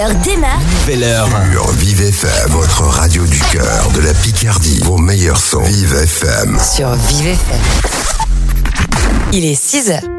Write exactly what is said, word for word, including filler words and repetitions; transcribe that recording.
heure démarre. Nouvelle heure. Sur Vive F M, votre radio du cœur de la Picardie. Vos meilleurs sons. Vive F M. Sur Vive F M. Il est six heures.